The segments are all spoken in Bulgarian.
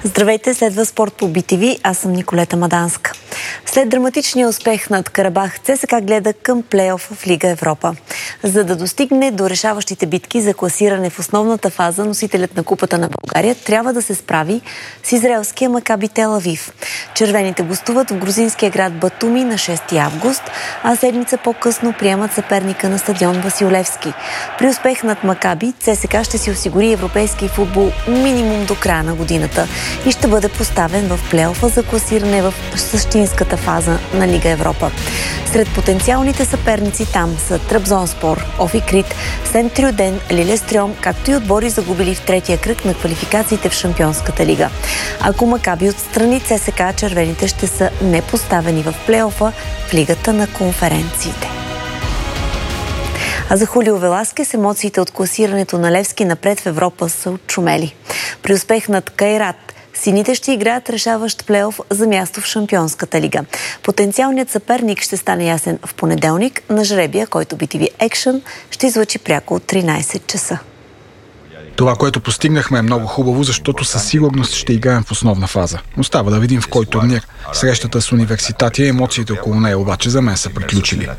Здравейте, следва спорт по BTV. Аз съм Николета Маданска. След драматичния успех над Карабах, ЦСКА гледа към плейоф в Лига Европа. За да достигне до решаващите битки за класиране в основната фаза, носителят на Купата на България трябва да се справи с израелския Макаби Тел Авив. Червените гостуват в грузинския град Батуми на 6 август, а седмица по-късно приемат съперника на стадион Васил Левски. При успех над Макаби, ЦСКА ще си осигури европейски футбол минимум до края на годината и ще бъде поставен в плейофа за класиране в същинската фаза на Лига Европа. Сред потенциалните съперници там са Трабзонспор, Офи Крит, Сент-Трюден, Лилестрьом, както и отбори загубили в третия кръг на квалификациите в Шампионската лига. Ако Макаби отстрани ЦСКА, червените ще са непоставени в плейофа в Лигата на конференциите. А за Хулио Веласкес емоциите от класирането на Левски напред в Европа са отшумели. При успех над Кайрат, сините ще играят решаващ плейоф за място в Шампионската лига. Потенциалният съперник ще стане ясен в понеделник на жребия, който BTV Action ще излъчи пряко от 13 часа. Това, което постигнахме, е много хубаво, защото със сигурност ще играем в основна фаза. Остава да видим в кой турнир. Срещата с Университатия и емоциите около нея обаче за мен са приключили.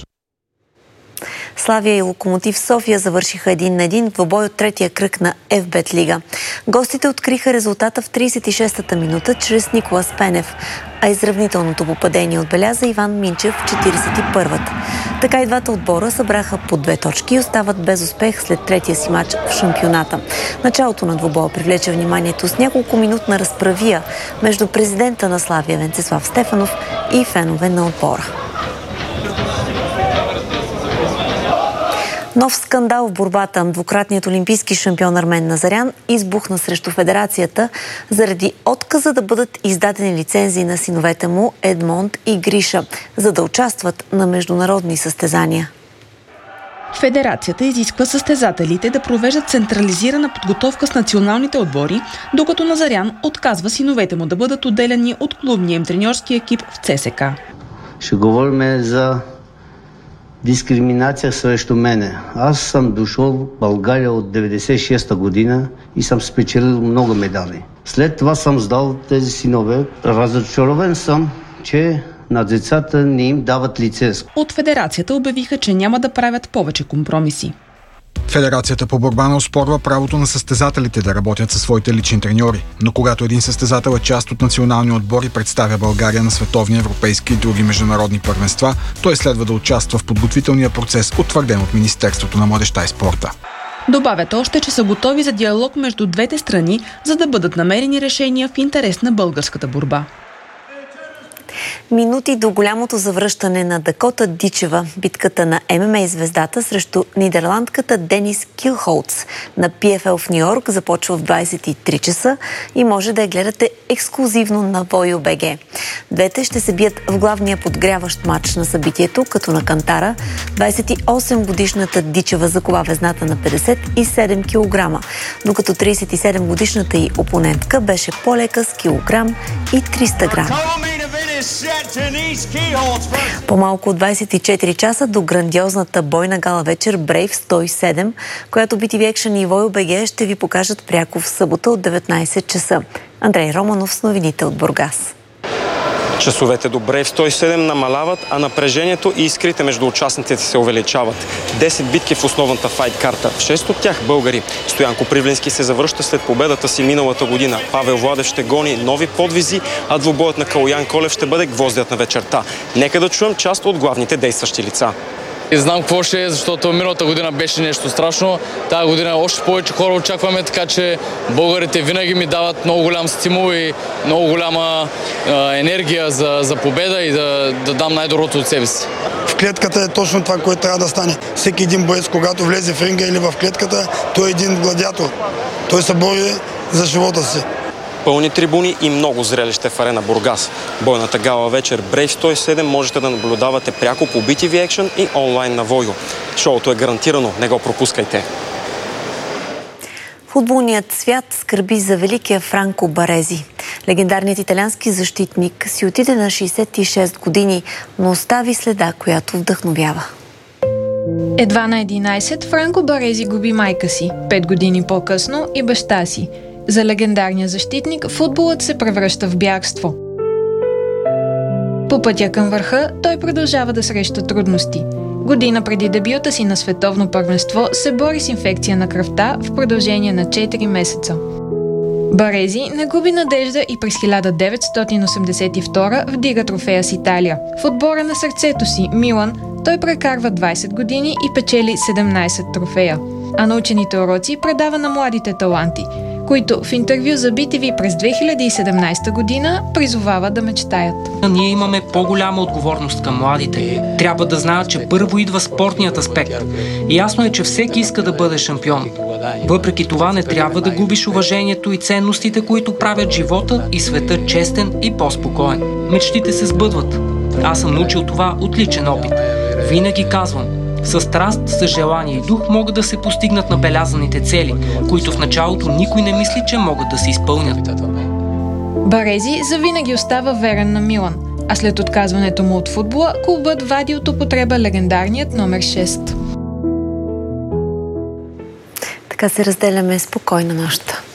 Славия и Локомотив София завършиха 1-1 в двубой от третия кръг на ФБЕТ лига. Гостите откриха резултата в 36-та минута чрез Николас Пенев, а изравнителното попадение отбеляза Иван Минчев в 41-та. Така и двата отбора събраха по 2 точки и остават без успех след третия си матч в шампионата. Началото на двубоя привлече вниманието с няколко минутна разправия между президента на Славия Венцислав Стефанов и фенове на отбора. Нов скандал в борбата. Двукратният олимпийски шампион Армен Назарян избухна срещу федерацията заради отказа да бъдат издадени лицензии на синовете му Едмонд и Гриша, за да участват на международни състезания. Федерацията изисква състезателите да провеждат централизирана подготовка с националните отбори, докато Назарян отказва синовете му да бъдат отделяни от клубния им треньорски екип в ЦСКА. Ще говорим за дискриминация срещу мене. Аз съм дошъл в България от 96-та година и съм спечелил много медали. След това съм сдал тези синове. Разочарован съм, че на децата не им дават лиценз. От федерацията обявиха, че няма да правят повече компромиси. Федерацията по борба не оспорва правото на състезателите да работят със своите лични треньори. Но когато един състезател е част от националния отбор и представя България на световни, европейски и други международни първенства, той следва да участва в подготвителния процес, утвърден от Министерството на младежта и спорта. Добавят още, че са готови за диалог между двете страни, за да бъдат намерени решения в интерес на българската борба. Минути до голямото завръщане на Дакота Дичева, битката на ММА звездата срещу нидерландката Денис Килхолц на PFL в Нью-Йорк започва в 23 часа и може да я гледате ексклюзивно на VOYO.BG. Двете ще се бият в главния подгряващ матч на събитието, като на кантара 28-годишната Дичева закова везната на 57 кг, докато 37-годишната й опонентка беше по-лека с килограм и 300 грама. По-малко от 24 часа до грандиозната бойна гала вечер Brave 107, която BTV Action и VOYO.BG ще ви покажат пряко в събота от 19 часа. Андрей Романов с новините от Бургас. Часовете до Brave 107 намаляват, а напрежението и искрите между участниците се увеличават. 10 битки в основната файт карта. 6 от тях българи. Стоян Копривлински се завръща след победата си миналата година. Павел Владев ще гони нови подвизи, а двубоят на Калоян Колев ще бъде гвоздят на вечерта. Нека да чуем част от главните действащи лица. И знам какво ще е, защото миналата година беше нещо страшно. Тази година още повече хора очакваме, така че българите винаги ми дават много голям стимул и много голяма енергия за победа и да дам най-доброто от себе си. В клетката е точно това, което трябва да стане. Всеки един боец, когато влезе в ринга или в клетката, той е един гладиатор. Той се бори за живота си. Пълни трибуни и много зрелище в арена Бургас. Бойната гала вечер Brave 107 можете да наблюдавате пряко по BTV Action и онлайн на VOYO. Шоуто е гарантирано, не го пропускайте. Футболният свят скърби за великия Франко Барези. Легендарният италиански защитник си отиде на 66 години, но остави следа, която вдъхновява. Едва на 11 Франко Барези губи майка си, 5 години по-късно и баща си. За легендарния защитник футболът се превръща в бягство. По пътя към върха той продължава да среща трудности. Година преди дебюта си на световно първенство се бори с инфекция на кръвта в продължение на 4 месеца. Барези не губи надежда и през 1982 вдига трофея с Италия. В отбора на сърцето си, Милан, той прекарва 20 години и печели 17 трофея. А научените уроци предава на младите таланти, които в интервю за BTV през 2017 година призовава да мечтаят. Ние имаме по-голяма отговорност към младите. Трябва да знаят, че първо идва спортният аспект. Ясно е, че всеки иска да бъде шампион. Въпреки това не трябва да губиш уважението и ценностите, които правят живота и света честен и по-спокоен. Мечтите се сбъдват. Аз съм научил това от личен опит. Винаги казвам, със страст, с желание и дух могат да се постигнат набелязаните цели, които в началото никой не мисли, че могат да се изпълнят. Барези завинаги остава верен на Милан, а след отказването му от футбола, клубът вади от употреба легендарният номер 6. Така се разделяме. Спокойна нощ.